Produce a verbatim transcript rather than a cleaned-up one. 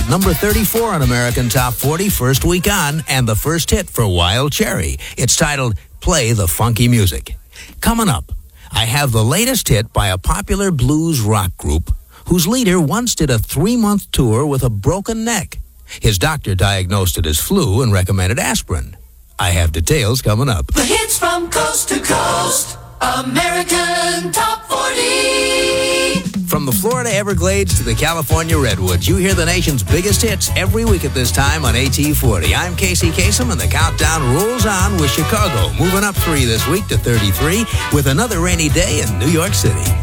at number thirty-four on American Top forty, first week on, and the first hit for Wild Cherry. It's titled Play the Funky Music. Coming up, I have the latest hit by a popular blues rock group whose leader once did a three-month tour with a broken neck. His doctor diagnosed it as flu and recommended aspirin. I have details coming up. The hits from coast to coast, American Top forty. From the Florida Everglades to the California Redwoods, you hear the nation's biggest hits every week at this time on A T forty. I'm Casey Kasem, and the countdown rolls on with Chicago moving up three this week to thirty-three with another rainy day in New York City.